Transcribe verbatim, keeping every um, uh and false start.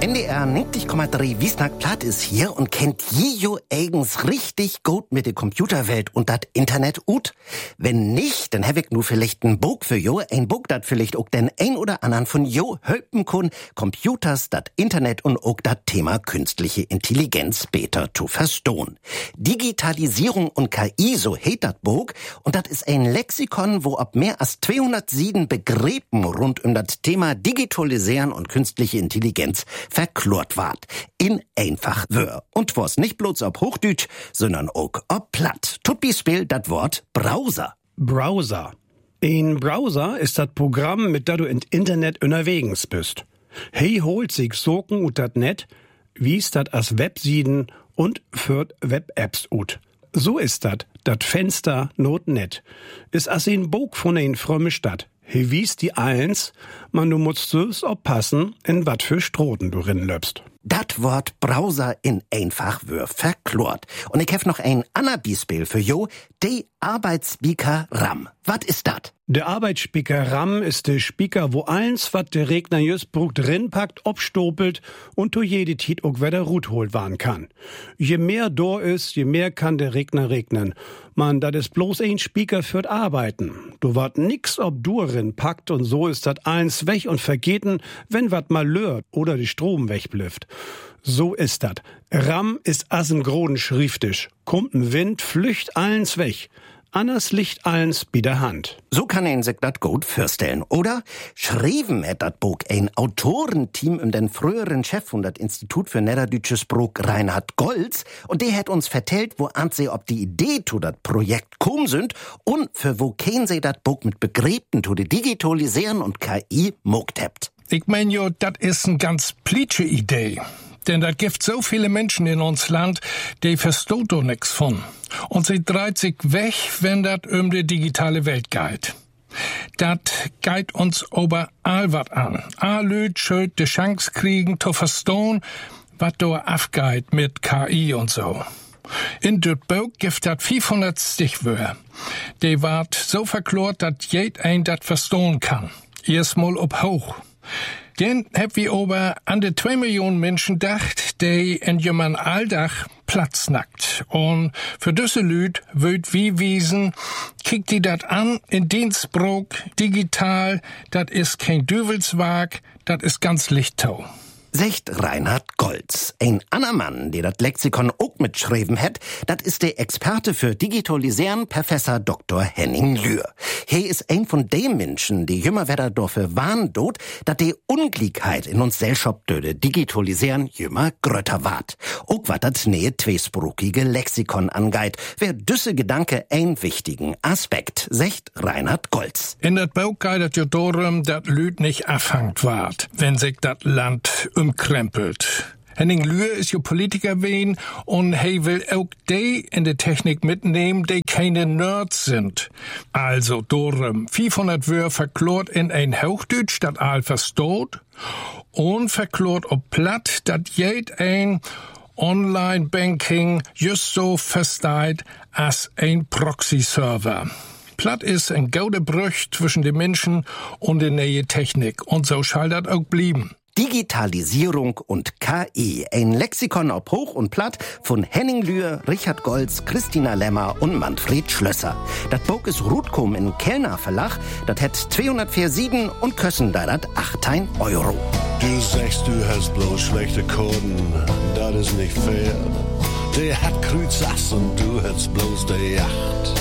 N D R neunzig Komma drei Wiesnack Platt ist hier und kennt Jio eigens richtig gut mit der Computerwelt und dat Internet ut? Wenn nicht, dann hab ich nur vielleicht ein Buch für Jo, ein Buch, dat vielleicht auch den ein oder anderen von Jo helfen kun, Computers, dat Internet und auch dat Thema künstliche Intelligenz beter zu verstehen. Digitalisierung und K I, so heet dat Buch, und dat ist ein Lexikon, wo ab mehr als zweihundertsieben Begriffen rund um dat Thema Digitalisieren und künstliche Intelligenz verklort ward. In einfach wör. Und was nicht bloß ob Hochdeutsch, sondern auch ob Platt. Tut Beispiel dat Wort Browser. Browser. Ein Browser ist das Programm, mit dem du ins Internet unterwegs bist. Hey holt sich Soken ut dat Net, wie's dat as Websieden und führt Web-Apps ut. So ist dat, dat Fenster not net. Is as ein Bog von ein frömme Stadt. He wies die eins, man du musst es oppassen, in wat für Stroten du rinlöpst. Dat Wort Browser in einfach wör verklort. Und ich hef noch ein ander Beispiel für Jo, de Arbeitsspeaker RAM. Wat ist dat? Der Arbeitsspeaker RAM ist der Speaker, wo eins, wat der Regner just brucht, rinpackt, obstopelt und du jede Tit auch wieder Rut holt waren kann. Je mehr do ist, je mehr kann der Regner regnen. Man, dat ist bloß ein Speaker fürs Arbeiten. Du wart nix, ob du rinpackt und so ist dat eins weg und vergeten, wenn wat mal lört oder die Strom wegblüfft. So ist dat. RAM ist assengroden schriftisch. Kommt n Wind, flücht allens weg. Anders liegt allens bei der Hand. So kann ein sich dat gut vorstellen, oder? Schrieben hat dat Buch ein Autorenteam um den früheren Chef von dat Institut für Niederdeutsches Sprach, Reinhard Golz, und der hat uns vertellt, wo an sie ob die Idee zu dat Projekt kommen sind und für wo kein sie dat Buch mit Begräbten zu de Digitalisieren und K I mogt hebt. Ich mein jo, dat is n ganz plitsche Idee. Denn da gibt so viele Menschen in uns Land, die versteht doch nix von. Und sie dreht sich weg, wenn dat um die digitale Welt geht. Dat geht uns aber all wat an. All Lüt schuld die Chance kriegen, zu verstehen, wat da afgeht mit K I und so. In dat Buch gibt dat fünfhundert Stichwörter. Die ward so verklort, dat jed ein dat verstehen kann. Erstmal ob hoch. Den hab wir aber an de zwei Millionen Menschen dacht, die in jemand Alldach Platz nackt. Und für düsse Lüd würd wie wiesen, kickt die dat an in Dienstbrok, digital, dat is kein Düvelswag, dat is ganz Lichtau. Secht Reinhard Golz. Ein ander Mann, der dat Lexikon auch mitschreiben hat, dat ist der Experte für Digitalisieren, Professor Doktor Henning Lühr. He ist ein von den Menschen, die jümmer wieder dafür warnen dort, dat die Ungleichheit in uns Gesellschaft döde Digitalisieren jümmer grötter ward. Auch wat dat nähe zweisprachige Lexikon angeht, wär düsse Gedanke ein wichtigen Aspekt, secht Reinhard Golz. In dat Buch geht het jo darum, dat Lüd nicht afhangt ward, wenn sich dat Land umkrempelt. Henning Lühr ist jo Politiker wen und he will auch die in der Technik mitnehmen, die keine Nerds sind. Also darum fünfhundert Wörter verklort in ein Hochdeutsch, dat all versteht, und verklort ob platt, dat jed ein Online-Banking just so versteht als ein Proxy-Server. Platt ist ein gaude Brüch zwischen den Menschen und der neue Technik und so schall dat auch blieben. Digitalisierung und K I. Ein Lexikon ob Hoch und Platt von Henning Lühr, Richard Golz, Christina Lemmer und Manfred Schlösser. Das Buch ist Rutkom in Kellner Verlag. Das hat zweihundertviersiebenundvierzig und kosten da dat achtzehn Euro. Du sagst, du hast bloß schlechte Kurden. Das ist nicht fair. Der hat Kreuzass und du hast bloß der Yacht.